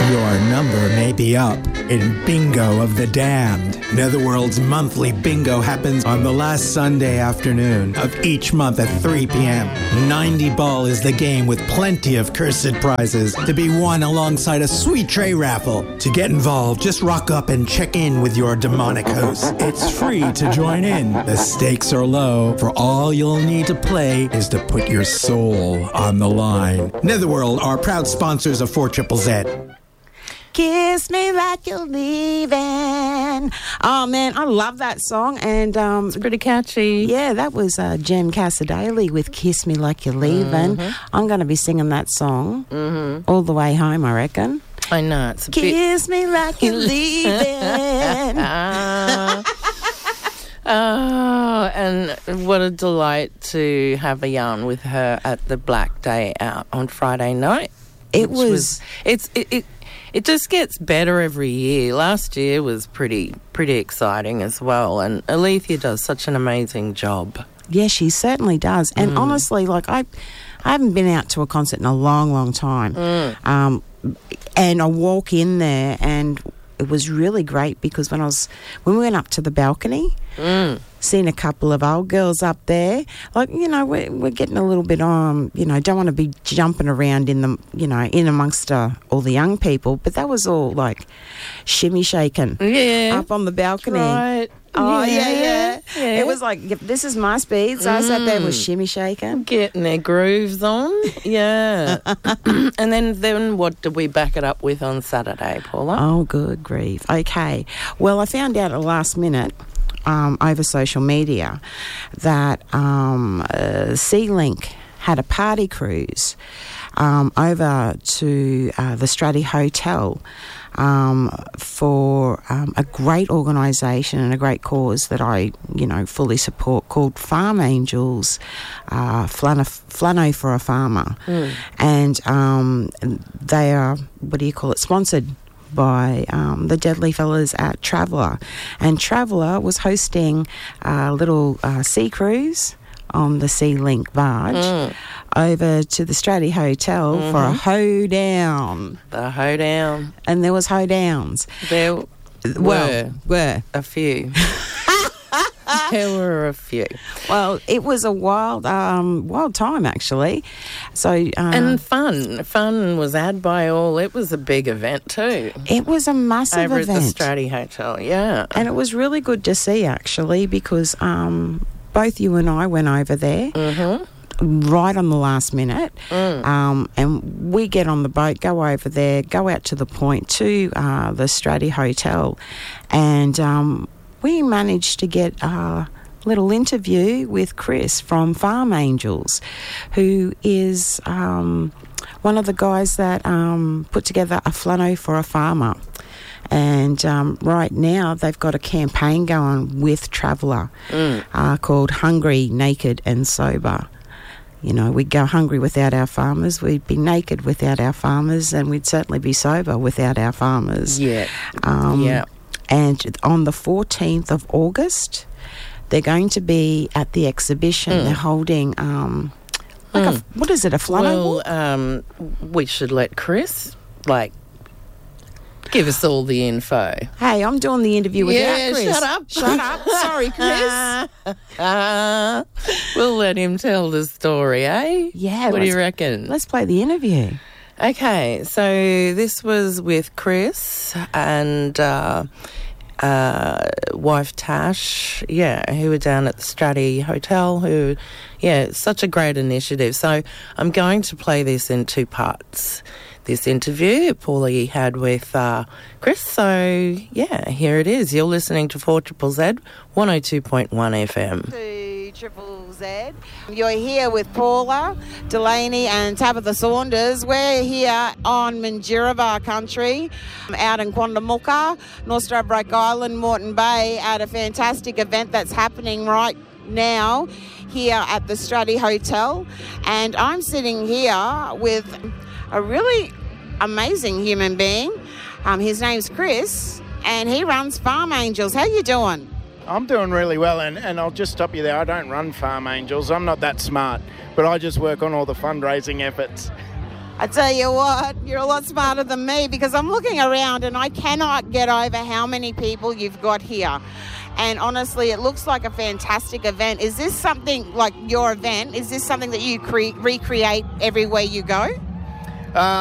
Your number may be up in Bingo of the Damned. Netherworld's monthly bingo happens on the last Sunday afternoon of each month at 3 p.m. 90 Ball is the game with plenty of cursed prizes to be won alongside a sweet tray raffle. To get involved, just rock up and check in with your demonic host. It's free to join in. The stakes are low, for all you'll need to play is to put your soul on the line. Netherworld are proud sponsors of 4ZZZ. Kiss me like you're leaving. Oh, man, I love that song. And it's pretty catchy. Yeah, that was Jem Casadale with Kiss Me Like You're Leaving. I'm going to be singing that song all the way home, I reckon. I know. It's a Kiss me like you're leaving. Oh, and what a delight to have a yarn with her at the Black Day Out on Friday night. It just gets better every year. Last year was pretty exciting as well, and Alethea does such an amazing job. Yeah, she certainly does. And honestly, like I haven't been out to a concert in a long, long time. And I walk in there and it was really great because when we went up to the balcony, seen a couple of old girls up there, like, you know, we're getting a little bit don't want to be jumping around in the, in amongst all the young people, but that was all like shimmy shaking up on the balcony. Right. Oh, yeah. It was like, this is my speed, so I sat there and was shimmy shaking. Getting their grooves on, yeah. And then what did we back it up with on Saturday, Paula? Oh, good grief. Okay. Well, I found out at the last minute over social media that Sea-Link had a party cruise over to the Stratty Hotel for a great organisation and a great cause that I, fully support, called Farm Angels, Flano for a Farmer. And they are, sponsored by the Deadly Fellas at Traveller. And Traveller was hosting a little sea cruise on the Sea-Link barge over to the Stratty Hotel for a hoedown. The hoedown. And there was hoedowns. There were a few. There were a few. Well, it was a wild time, actually. So and fun. Fun was had by all. It was a big event too. It was a massive event. Over at the Stratty Hotel, yeah. And it was really good to see, actually, because both you and I went over there right on the last minute, and we get on the boat, go over there, go out to the point to the Stratty Hotel, and we managed to get a little interview with Chris from Farm Angels, who is one of the guys that put together a flano for a farmer. And right now they've got a campaign going with Traveller called Hungry, Naked and Sober. We'd go hungry without our farmers, we'd be naked without our farmers, and we'd certainly be sober without our farmers. Yeah. And on the 14th of August, they're going to be at the exhibition. They're holding, what is it, a flano walk? Well, we should let Chris, give us all the info. Hey, I'm doing the interview without Chris. Shut up. Sorry, Chris. We'll let him tell the story, eh? Yeah. What do you reckon? Let's play the interview. Okay, so this was with Chris and wife Tash, who were down at the Stratty Hotel, such a great initiative. So I'm going to play this in two parts. This interview Paulie had with Chris. So, here it is. You're listening to 4ZZZ, 102.1 FM. To 4ZZZ. You're here with Paula Delaney and Tabitha Saunders. We're here on Mandurava country, out in Quandamooka, North Stradbroke Island, Moreton Bay, at a fantastic event that's happening right now here at the Stratty Hotel. And I'm sitting here with a really amazing human being. His name's Chris, and he runs Farm Angels. How you doing? I'm doing really well, and I'll just stop you there. I don't run Farm Angels. I'm not that smart, but I just work on all the fundraising efforts. I tell you what, you're a lot smarter than me because I'm looking around and I cannot get over how many people you've got here. And honestly, it looks like a fantastic event. Is this something like your event? Is this something that you recreate everywhere you go?